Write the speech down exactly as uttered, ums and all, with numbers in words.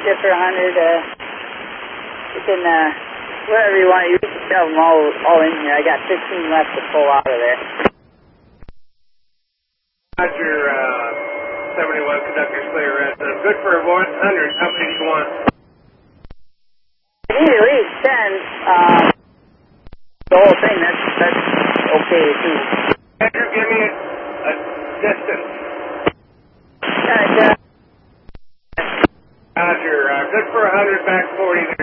Good for a hundred. Uh, you can, uh, wherever you want, you can shove them all, all in here. I got fifteen left to pull out of there. Roger, uh, seventy-one, conductor clear rest. Uh, good for one hundred. How many do you want? I need at least ten. Um, the whole thing, that's, that's okay too. Andrew, give me a, a distance. Uh, Roger, uh, good for one hundred, back forty there.